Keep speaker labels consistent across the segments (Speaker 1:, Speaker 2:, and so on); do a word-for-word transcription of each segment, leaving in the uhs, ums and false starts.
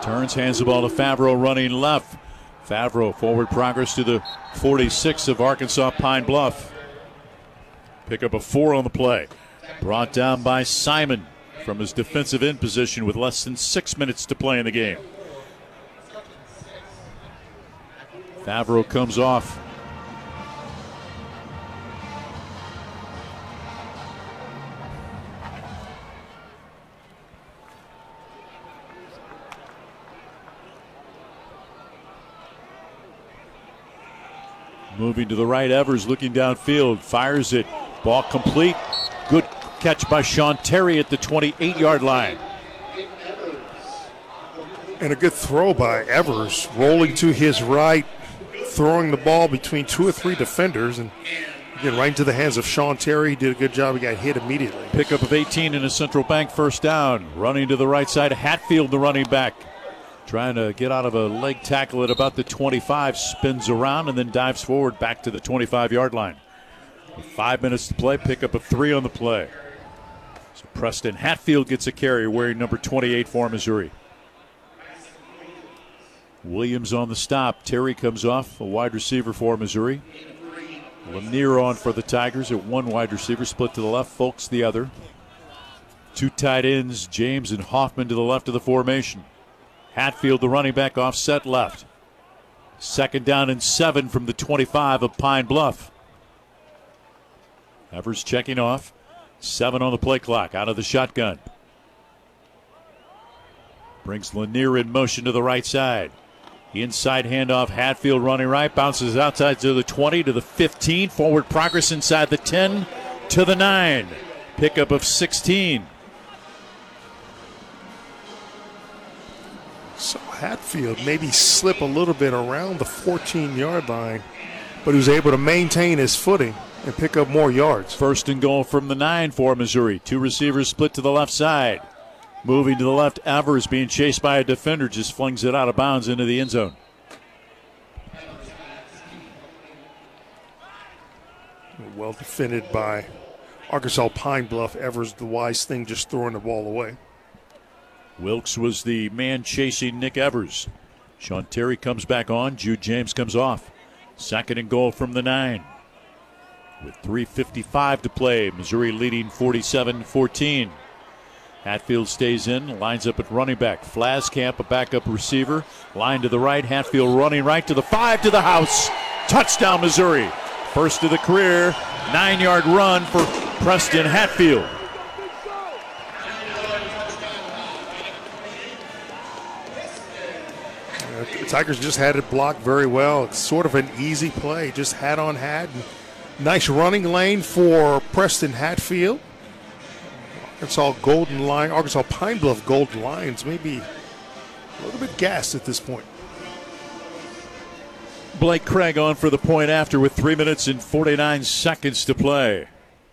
Speaker 1: Turns, hands the ball to Favreau running left. Favreau forward progress to the forty-six of Arkansas Pine Bluff. Pick up a four on the play. Brought down by Simon from his defensive end position with less than six minutes to play in the game. Favreau comes off. Moving to the right, Evers looking downfield, fires it, ball complete. Good catch by Sean Terry at the twenty-eight-yard line.
Speaker 2: And a good throw by Evers, rolling to his right, throwing the ball between two or three defenders, and again, right into the hands of Sean Terry. He did a good job. He got hit immediately.
Speaker 1: Pickup of eighteen in a Central Bank first down. Running to the right side, Hatfield, the running back. Trying to get out of a leg tackle at about the twenty-five, spins around and then dives forward back to the twenty-five-yard line. With five minutes to play, pickup of three on the play. So Preston Hatfield gets a carry wearing number twenty-eight for Missouri. Williams on the stop. Terry comes off, a wide receiver for Missouri. Lanier on for the Tigers at one wide receiver, split to the left, Folks the other. Two tight ends, James and Hoffman to the left of the formation. Hatfield, the running back, offset left. Second down and seven from the twenty-five of Pine Bluff. Evers checking off. Seven on the play clock, out of the shotgun. Brings Lanier in motion to the right side. Inside handoff, Hatfield running right, bounces outside to the twenty, to the fifteen. Forward progress inside the ten, to the nine. Pickup of sixteen.
Speaker 2: So Hatfield maybe slip a little bit around the fourteen-yard line, but he was able to maintain his footing and pick up more yards.
Speaker 1: First and goal from the nine for Missouri. Two receivers split to the left side. Moving to the left, Evers being chased by a defender, just flings it out of bounds into the end zone.
Speaker 2: Well defended by Arkansas Pine Bluff. Evers, the wise thing, just throwing the ball away.
Speaker 1: Wilkes was the man chasing Nick Evers. Sean Terry comes back on. Jude James comes off. Second and goal from the nine. With three fifty-five to play, Missouri leading forty-seven fourteen. Hatfield stays in, lines up at running back. Flaskamp, a backup receiver. Line to the right, Hatfield running right to the five, to the house. Touchdown, Missouri. First of the career, nine-yard run for Preston Hatfield.
Speaker 2: The Tigers just had it blocked very well. It's sort of an easy play, just hat on hat. Nice running lane for Preston Hatfield. Arkansas Golden Lion, Arkansas Pine Bluff Golden Lions, maybe a little bit gassed at this point.
Speaker 1: Blake Craig on for the point after with three minutes and forty-nine seconds to play.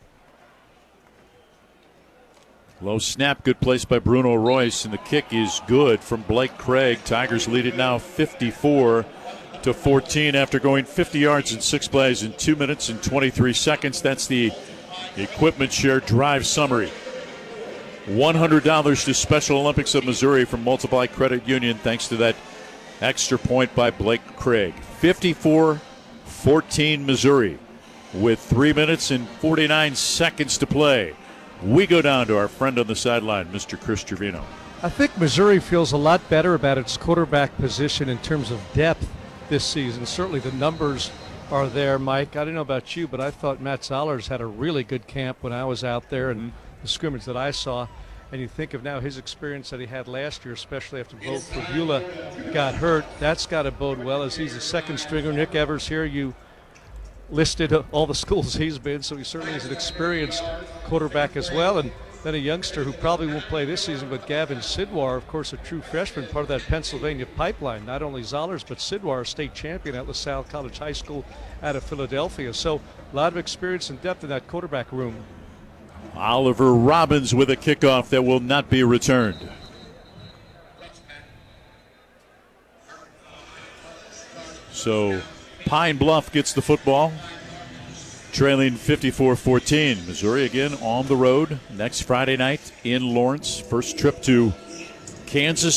Speaker 1: Low snap, good place by Bruno Royce, and the kick is good from Blake Craig. Tigers lead it now fifty-four to fourteen after going fifty yards in six plays in two minutes and twenty-three seconds. That's the Equipment Share drive summary. one hundred dollars to Special Olympics of Missouri from Multiply Credit Union thanks to that extra point by Blake Craig. fifty-four fourteen Missouri with three minutes and forty-nine seconds to play. We go down to our friend on the sideline, Mister Chris Trevino.
Speaker 3: I think Missouri feels a lot better about its quarterback position in terms of depth this season. Certainly the numbers are there, Mike. I don't know about you, but I thought Matt Zollers had a really good camp when I was out there and the scrimmage that I saw. And you think of now his experience that he had last year, especially after Bo Pribula got hurt. That's got to bode well as he's a second stringer. Nick Evers here, you listed all the schools he's been, so he certainly is an experienced quarterback as well. And then a youngster who probably won't play this season, but Gavin Sidwar, of course, a true freshman, part of that Pennsylvania pipeline. Not only Zollers, but Sidwar, a state champion at LaSalle College High School out of Philadelphia. So a lot of experience and depth in that quarterback room.
Speaker 1: Oliver Robbins with a kickoff that will not be returned. So Pine Bluff gets the football, trailing fifty-four fourteen. Missouri again on the road next Friday night in Lawrence. First trip to Kansas